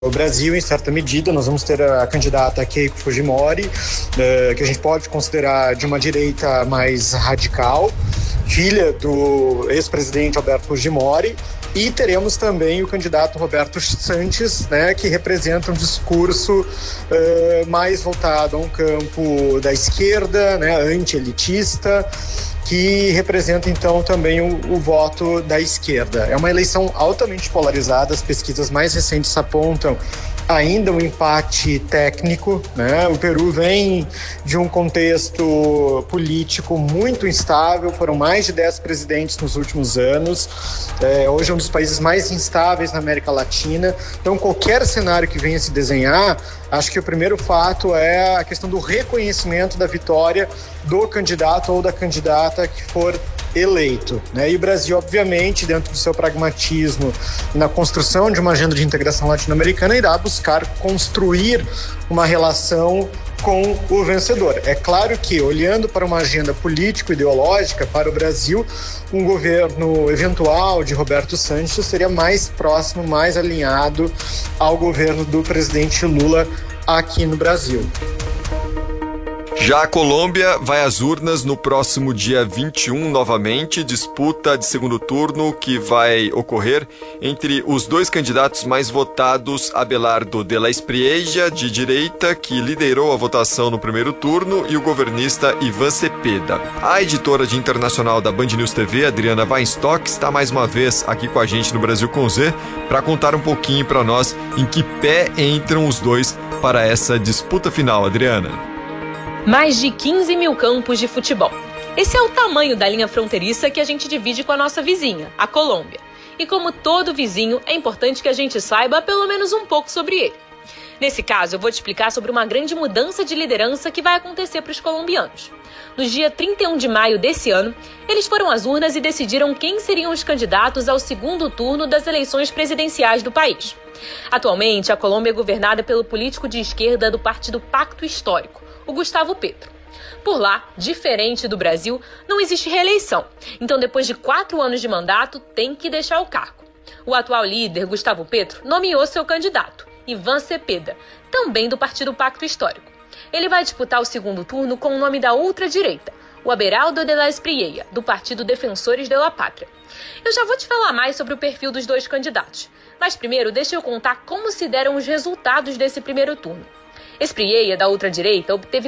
O Brasil, em certa medida, nós vamos ter a candidata Keiko Fujimori, que a gente pode considerar de uma direita mais radical, filha do ex-presidente Alberto Fujimori, e teremos também o candidato Roberto Sanches, né, que representa um discurso mais voltado a um campo da esquerda, né, anti-elitista, que representa então também o voto da esquerda. É uma eleição altamente polarizada, as pesquisas mais recentes apontam ainda um empate técnico, né? O Peru vem de um contexto político muito instável, foram mais de 10 presidentes nos últimos anos, hoje é um dos países mais instáveis na América Latina, então qualquer cenário que venha se desenhar, acho que o primeiro fato é a questão do reconhecimento da vitória do candidato ou da candidata que for eleito, né? E o Brasil, obviamente, dentro do seu pragmatismo na construção de uma agenda de integração latino-americana, irá buscar construir uma relação com o vencedor. É claro que, olhando para uma agenda político-ideológica para o Brasil, um governo eventual de Roberto Sanches seria mais próximo, mais alinhado ao governo do presidente Lula aqui no Brasil. Já a Colômbia vai às urnas no próximo dia 21 novamente, disputa de segundo turno que vai ocorrer entre os dois candidatos mais votados, Abelardo de la Espriella, de direita, que liderou a votação no primeiro turno, e o governista Iván Cepeda. A editora de internacional da Band News TV, Adriana Weinstock, está mais uma vez aqui com a gente no Brasil com Z para contar um pouquinho para nós em que pé entram os dois para essa disputa final, Adriana. Mais de 15 mil campos de futebol. Esse é o tamanho da linha fronteiriça que a gente divide com a nossa vizinha, a Colômbia. E como todo vizinho, é importante que a gente saiba pelo menos um pouco sobre ele. Nesse caso, eu vou te explicar sobre uma grande mudança de liderança que vai acontecer para os colombianos. No dia 31 de maio desse ano, eles foram às urnas e decidiram quem seriam os candidatos ao segundo turno das eleições presidenciais do país. Atualmente, a Colômbia é governada pelo político de esquerda do Partido Pacto Histórico, o Gustavo Petro. Por lá, diferente do Brasil, não existe reeleição. Então, depois de 4 anos de mandato, tem que deixar o cargo. O atual líder, Gustavo Petro, nomeou seu candidato, Iván Cepeda, também do Partido Pacto Histórico. Ele vai disputar o segundo turno com o nome da ultradireita, o Abelardo de la Espriella, do Partido Defensores de la Pátria. Eu já vou te falar mais sobre o perfil dos dois candidatos, mas primeiro deixa eu contar como se deram os resultados desse primeiro turno. Espriella, da ultradireita, obteve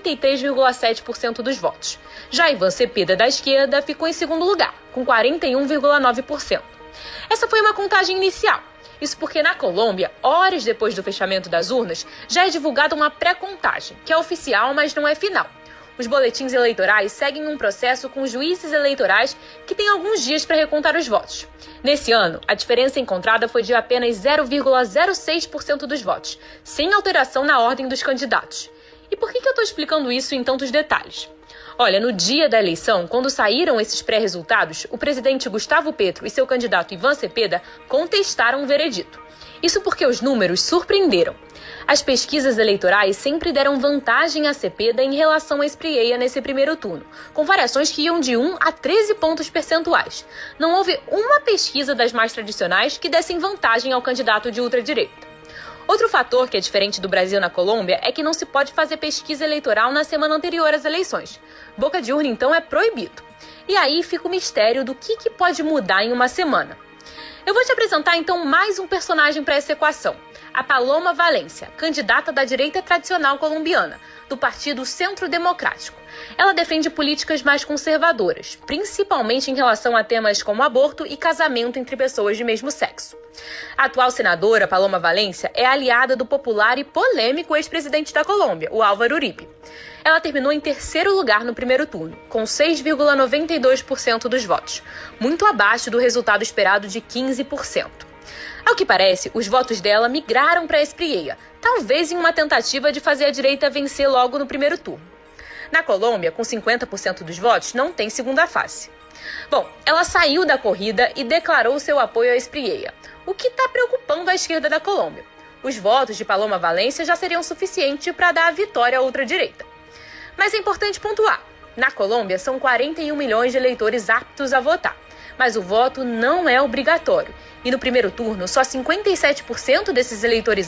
43,7% dos votos. Já Iván Cepeda, da esquerda, ficou em segundo lugar, com 41,9%. Essa foi uma contagem inicial. Isso porque na Colômbia, horas depois do fechamento das urnas, já é divulgada uma pré-contagem, que é oficial, mas não é final. Os boletins eleitorais seguem um processo com juízes eleitorais que têm alguns dias para recontar os votos. Nesse ano, a diferença encontrada foi de apenas 0,06% dos votos, sem alteração na ordem dos candidatos. E por que eu estou explicando isso em tantos detalhes? Olha, no dia da eleição, quando saíram esses pré-resultados, o presidente Gustavo Petro e seu candidato Iván Cepeda contestaram o veredito. Isso porque os números surpreenderam. As pesquisas eleitorais sempre deram vantagem a Cepeda em relação a Espriella nesse primeiro turno, com variações que iam de 1 a 13 pontos percentuais. Não houve uma pesquisa das mais tradicionais que dessem vantagem ao candidato de ultradireita. Outro fator que é diferente do Brasil na Colômbia é que não se pode fazer pesquisa eleitoral na semana anterior às eleições. Boca de urna, então, é proibido. E aí fica o mistério do que pode mudar em uma semana. Eu vou te apresentar, então, mais um personagem para essa equação. A Paloma Valencia, candidata da direita tradicional colombiana, do Partido Centro Democrático. Ela defende políticas mais conservadoras, principalmente em relação a temas como aborto e casamento entre pessoas de mesmo sexo. A atual senadora, Paloma Valencia, é aliada do popular e polêmico ex-presidente da Colômbia, o Álvaro Uribe. Ela terminou em terceiro lugar no primeiro turno, com 6,92% dos votos, muito abaixo do resultado esperado de 15%. Ao que parece, os votos dela migraram para Espriella, talvez em uma tentativa de fazer a direita vencer logo no primeiro turno. Na Colômbia, com 50% dos votos, não tem segunda face. Bom, ela saiu da corrida e declarou seu apoio a Espriella, o que está preocupando a esquerda da Colômbia. Os votos de Paloma Valencia já seriam suficientes para dar a vitória à ultradireita. Mas é importante pontuar, na Colômbia são 41 milhões de eleitores aptos a votar. mas o voto não é obrigatório. E no primeiro turno, só 57% desses eleitores